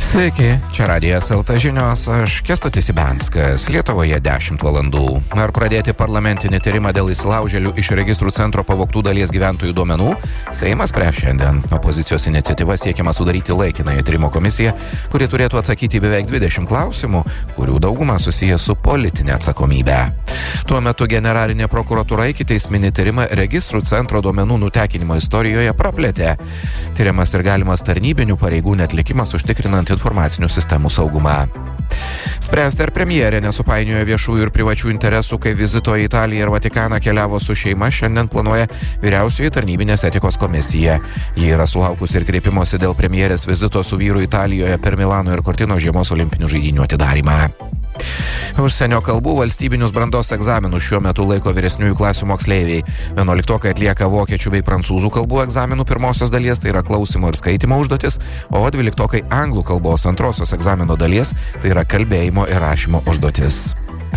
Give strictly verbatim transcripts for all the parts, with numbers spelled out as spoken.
Sveiki, čia Radijas L T žinios, aš Kęstutis Ibenskas, Lietuvoje dešimt valandų. Ar pradėti parlamentinį tyrimą dėl įsilaužėlių iš registrų centro pavogtų dalies gyventojų duomenų? Seimas spręs šiandien. Opozicijos iniciatyva siekiama sudaryti laikinąją tyrimo komisiją, kuri turėtų atsakyti beveik dvidešimt klausimų, kurių dauguma susiję su politinė atsakomybė. Tuo metu generalinė prokuratūra ikiteisminį tyrimą registrų centro duomenų nutekinimo istorijoje praplėtė. Tyriamas ir galimas tarnybinių pareigų neatlikimas užtikrinant informacinių sistemų saugumą. Spręsti, ar premjerė nesupainiojo viešųjų ir privačių interesų, kai vizito į Italiją ir Vatikaną keliavo su šeima, šiandien planuoja vyriausioji tarnybinės etikos komisija. Ji yra sulaukusi ir kreipimosi dėl premjerės vizito su vyru Italijoje per Milano ir Cortino žiemos olimpinių žaidynių atidarymą. Užsienio kalbų valstybinius brandos egzaminus šiuo metu laiko vyresniųjų klasių moksleiviai. Vienuoliktokai atlieka vokiečių bei prancūzų kalbų egzaminų pirmosios dalies, tai yra klausymo ir skaitymo užduotis, o dvyliktokai anglų kalbos antrosios egzamino dalies, tai yra kalbėjimo ir rašymo užduotis.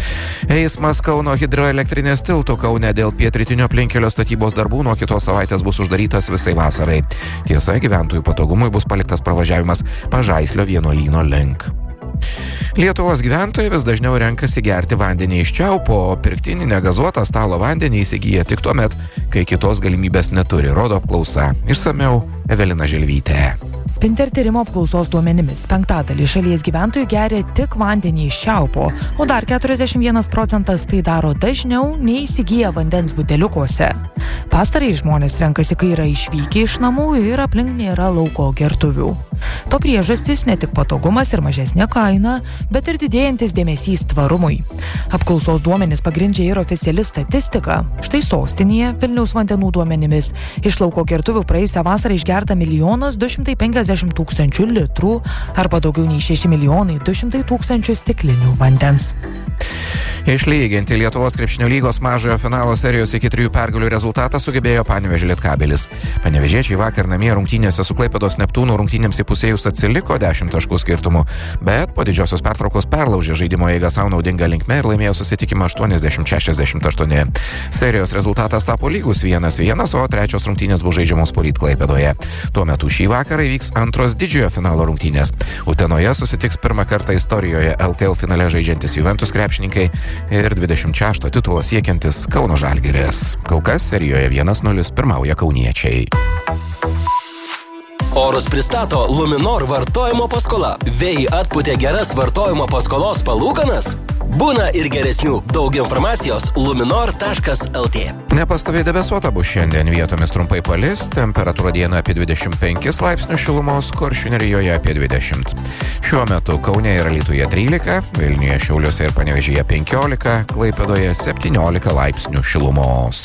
Eismas Kauno hidroelektrinės tiltų Kaune dėl pietrytinio aplinkkelio statybos darbų nuo kitos savaitės bus uždarytas visai vasarai. Tiesa, gyventojų patogumui bus paliktas pravažiavimas Pažaislio vienuolyno link. Lietuvos gyventojai vis dažniau renkasi gerti vandenį iš čiaupo, o pirktinį negazuotą stalo vandenį įsigyja tik tuomet, kai kitos galimybės neturi, rodo apklausa. Išsamiau Evelina Želvytė. Spinter tyrimo apklausos duomenimis penktadalį šalies gyventojų geria tik vandenį iš čiaupo, o dar keturiasdešimt vienas procentas tai daro dažniau nei įsigyja vandens buteliukuose. Pastarai žmonės renkasi, kai yra išvykę iš namų ir aplink nėra lauko gertuvių. To priežastis ne tik patogumas ir mažesnė kaina, bet ir didėjantis dėmesys tvarumui. Apklausos duomenys pagrindžia ir oficiali statistika. Štai sostinėje, Vilniaus vandenų duomenimis, iš lauko gertuvių praėjusią vasarą išgerta milijonas du šimtai penkiasdešimt tūkstančių litrų arba daugiau nei šeši milijonai du šimtai tūkstančių stiklinių vandens. Išlyginti Lietuvos krepšinio lygos mažojo finalo serijos iki trijų pergalių rezultatą sugebėjo Panevėžio Lietkabelis. Panevėžiečiai vakar namie rungtynėse su Klaipėdos Neptūnu rungtynėms įpusėjus atsiliko dešimt taškų skirtumu, bet po didžiosios pertraukos perlaužė žaidimo eigą savo naudingą linkme ir laimėjo susitikimą aštuoniasdešimt šešiasdešimt aštuoni. Serijos rezultatas tapo lygus vienas vienas, o trečios rungtynės bus žaidžiamos poryt Klaipėdoje. Tuo metu šį vakarą įvyks antros didžiojo finalo rungtynės. Utenoje susitiks pirmą kartą istorijoje L K L finale žaidžiantis Juventus krepšininkai ir dvidešimt šešto titulo siekiantis Kauno Žalgiris. Kol kas serijoje vienas nulis pirmauja kauniečiai. Orus pristato Luminor vartojimo paskola. Vėjai atpūtė geras vartojimo paskolos palūkanas? Būna ir geresnių. Daug informacijos luminor taškas el tė. Nepastoviai debesuota bus šiandien, vietomis trumpai palis, temperatūra dieną apie dvidešimt penkis laipsnius šilumos, Kuršių nerijoje apie dvidešimt. Šiuo metu Kaune ir Alytuje trylika, Vilniuje, Šiauliuose ir Panevėžyje penkiolika, Klaipėdoje septyniolika laipsnių šilumos.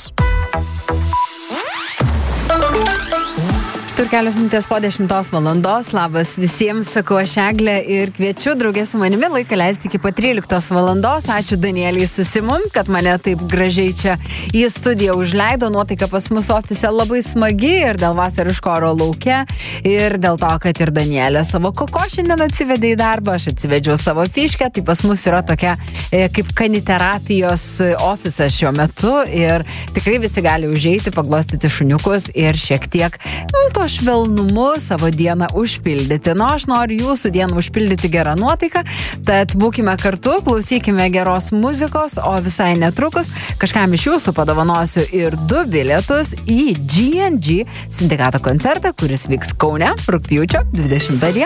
Ir kelios minutės po dešimtos valandos. Labas visiems, sakau aš Eglė ir kviečiu draugė su manimi laiką leisti iki pat tryliktos valandos. Ačiū Danieliai su Simum, kad mane taip gražiai čia į studiją užleido. Nuotaika pas mus ofise labai smagi ir dėl vasariško oro lauke, ir dėl to, kad ir Danielė savo koko šiandien atsivedė į darbą, aš atsivedžiau savo fiškę. Tai pas mus yra tokia e, kaip kaniterapijos ofisas šiuo metu ir tikrai visi gali užeiti, paglostyti šuniukus ir šiek tiek nu, to švelnumu savo dieną užpildyti. Nu, aš noriu jūsų dieną užpildyti gerą nuotaiką, tad būkime kartu, klausykime geros muzikos, o visai netrukus kažkam iš jūsų padovanosiu ir du bilietus į G and G sindikato koncertą, kuris vyks Kaune rugpjūčio dvidešimtą dieną.